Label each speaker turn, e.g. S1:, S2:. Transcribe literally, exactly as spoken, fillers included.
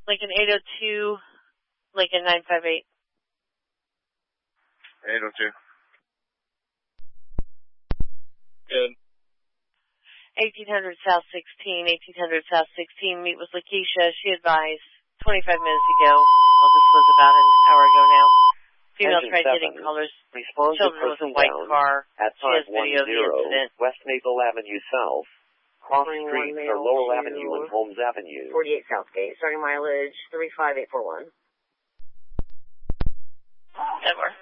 S1: Lincoln eight oh two, Lincoln nine five eight.
S2: eight oh two.
S3: Good.
S1: eighteen hundred South sixteen, eighteen hundred South sixteen, meet with Lakeisha. She advised twenty-five minutes ago. Well, this was about an hour ago now. Female
S4: Engine
S1: tried
S4: seven,
S1: hitting callers.
S4: respond to
S1: Children with a
S4: person
S1: white
S4: down
S1: car.
S4: at
S1: She has
S4: five one
S1: video of the
S4: zero
S1: incident.
S4: West Maple Avenue South. Cross
S5: Twenty-one
S4: streets
S5: male
S4: are Laurel
S5: to
S4: Avenue and Holmes Avenue.
S5: forty-eight Southgate, starting mileage three five eight four one.
S1: Edward.